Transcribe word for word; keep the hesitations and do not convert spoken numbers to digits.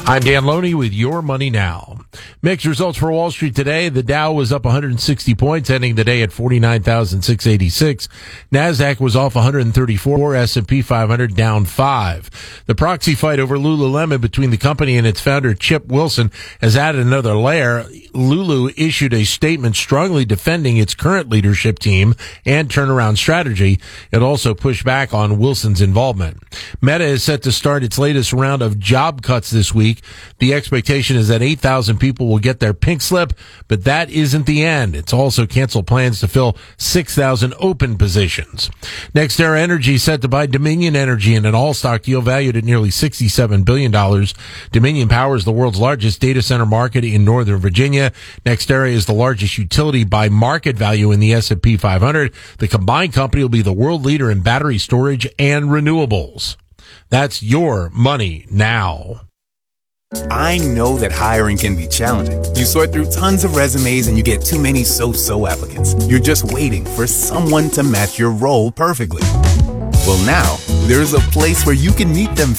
I'm Dan Loney with Your Money Now. Mixed results for Wall Street today. The Dow was up one hundred sixty points, ending the day at forty-nine thousand six hundred eighty-six. NASDAQ was off one hundred thirty-four. S and P five hundred down five. The proxy fight over Lululemon between the company and its founder, Chip Wilson, has added another layer. Lulu issued a statement strongly defending its current leadership team and turnaround strategy. It also pushed back on Wilson's involvement. Meta is set to start its latest round of job cuts this week. The expectation is that eight thousand people will get their pink slip, but that isn't the end. It's also canceled plans to fill six thousand open positions. NextEra Energy set to buy Dominion Energy in an all-stock deal valued at nearly sixty-seven billion dollars. Dominion Power is the world's largest data center market in Northern Virginia. NextEra is the largest utility by market value in the S and P five hundred. The combined company will be the world leader in battery storage and renewables. That's Your Money Now. I know that hiring can be challenging. You sort through tons of resumes and you get too many so-so applicants. You're just waiting for someone to match your role perfectly. Well, now, there's a place where you can meet them